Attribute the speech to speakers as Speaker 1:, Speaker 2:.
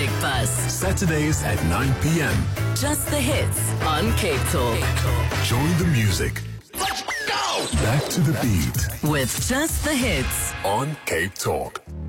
Speaker 1: Magic Bus.
Speaker 2: Saturdays at 9 p.m.
Speaker 1: Just the hits on Cape Talk.
Speaker 2: Join the music. Let's go! Back to the beat
Speaker 1: With Just the Hits
Speaker 2: on Cape Talk.